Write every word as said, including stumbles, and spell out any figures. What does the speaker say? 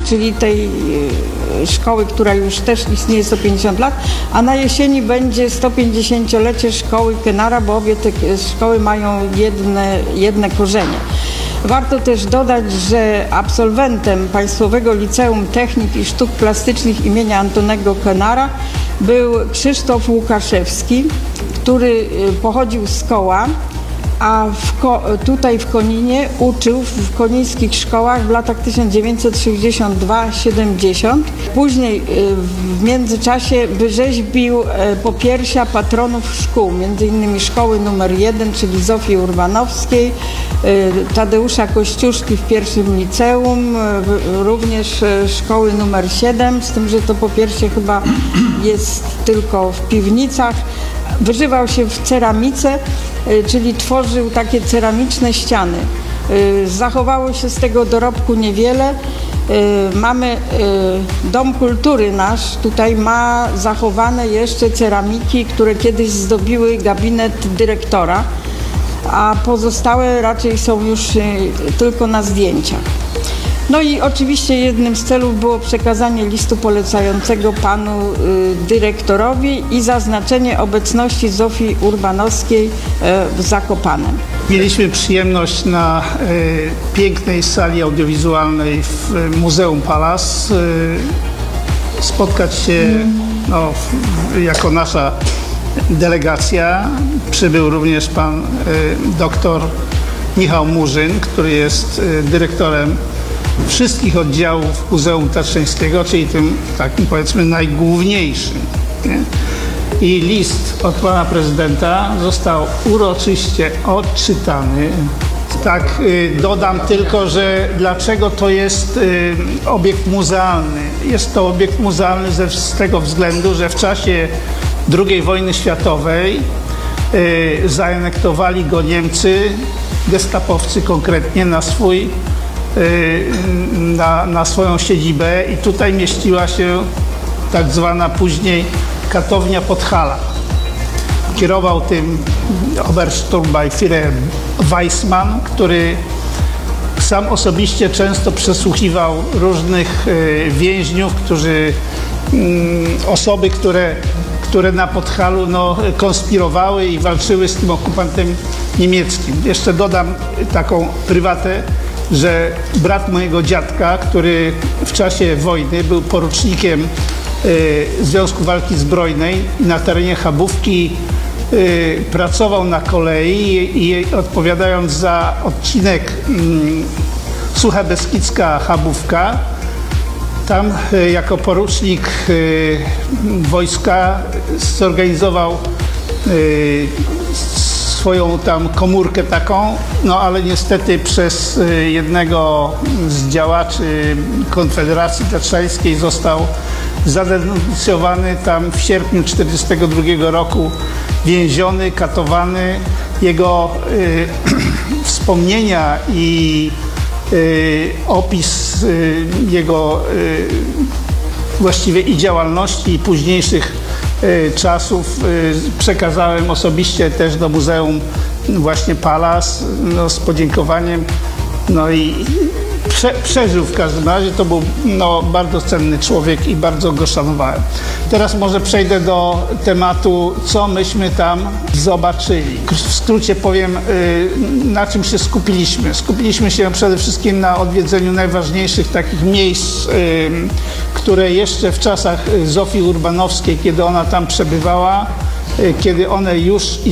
czyli tej szkoły, która już też istnieje sto pięćdziesiąt lat, a na jesieni będzie sto pięćdziesięciolecie szkoły Kenara, bo obie te szkoły mają jedne, jedne korzenie. Warto też dodać, że absolwentem Państwowego Liceum Technik i Sztuk Plastycznych imienia Antonego Kenara był Krzysztof Łukaszewski, który pochodził z Koła, a w Ko tutaj w Koninie uczył w konińskich szkołach w latach tysiąc dziewięćset sześćdziesiąt dwa siedemdziesiąt. Później w międzyczasie wyrzeźbił popiersia patronów szkół, między innymi szkoły numer jeden, czyli Zofii Urbanowskiej, Tadeusza Kościuszki w pierwszym liceum, również szkoły numer siedem, z tym, że to popiersie chyba jest tylko w piwnicach. Wyżywał się w ceramice, czyli tworzył takie ceramiczne ściany. Zachowało się z tego dorobku niewiele. Mamy Dom Kultury nasz, tutaj ma zachowane jeszcze ceramiki, które kiedyś zdobiły gabinet dyrektora, a pozostałe raczej są już tylko na zdjęciach. No i oczywiście jednym z celów było przekazanie listu polecającego panu y, dyrektorowi i zaznaczenie obecności Zofii Urbanowskiej y, w Zakopanem. Mieliśmy przyjemność na y, pięknej sali audiowizualnej w y, Muzeum Palas y, spotkać się no, w, jako nasza delegacja. Przybył również pan y, doktor Michał Murzyn, który jest y, dyrektorem wszystkich oddziałów Muzeum Tatrzańskiego, czyli tym takim powiedzmy najgłówniejszym. Nie? I list od pana prezydenta został uroczyście odczytany. Tak y, dodam tylko, że dlaczego to jest y, obiekt muzealny. Jest to obiekt muzealny ze, z tego względu, że w czasie drugiej wojny światowej y, zaanektowali go Niemcy, gestapowcy konkretnie, na swój Na, na swoją siedzibę i tutaj mieściła się tak zwana później katownia Podhala. Kierował tym Obersturmbannführer Weissmann, który sam osobiście często przesłuchiwał różnych więźniów, którzy, osoby, które, które na Podhalu no, konspirowały i walczyły z tym okupantem niemieckim. Jeszcze dodam taką prywatę, że brat mojego dziadka, który w czasie wojny był porucznikiem y, Związku Walki Zbrojnej i na terenie Chabówki y, pracował na kolei i, i odpowiadając za odcinek y, Sucha Beskidzka Chabówka, tam y, jako porucznik y, wojska zorganizował y, swoją tam komórkę taką, no ale niestety przez jednego z działaczy Konfederacji Tatrzańskiej został zadenuncjowany tam w sierpniu tysiąc dziewięćset czterdziestego drugiego roku, więziony, katowany. Jego y, wspomnienia i y, opis y, jego y, właściwie i działalności i późniejszych czasów przekazałem osobiście też do Muzeum właśnie Palas, no, z podziękowaniem. No i prze, przeżył w każdym razie. To był no, bardzo cenny człowiek i bardzo go szanowałem. Teraz może przejdę do tematu, co myśmy tam zobaczyli. W skrócie powiem, na czym się skupiliśmy. Skupiliśmy się przede wszystkim na odwiedzeniu najważniejszych takich miejsc, które jeszcze w czasach Zofii Urbanowskiej, kiedy ona tam przebywała, kiedy one już